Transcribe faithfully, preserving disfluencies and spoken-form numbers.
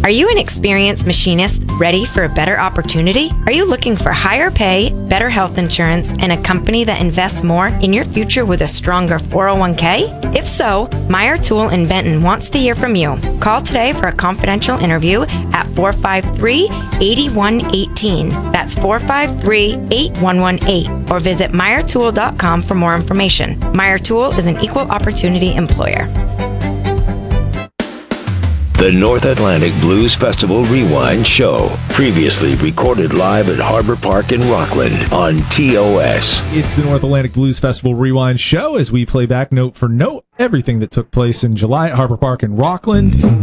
Are you an experienced machinist ready for a better opportunity? Are you looking for higher pay, better health insurance, and a company that invests more in your future with a stronger four oh one k? If so, Meyer Tool in Benton wants to hear from you. Call today for a confidential interview at four five three, eight one one eight. That's four five three, eight one one eight. Or visit meyer tool dot com for more information. Meyer Tool is an equal opportunity employer. The North Atlantic Blues Festival Rewind Show. Previously recorded live at Harbor Park in Rockland on T O S. It's the North Atlantic Blues Festival Rewind Show as we play back note for note everything that took place in July at Harbor Park in Rockland.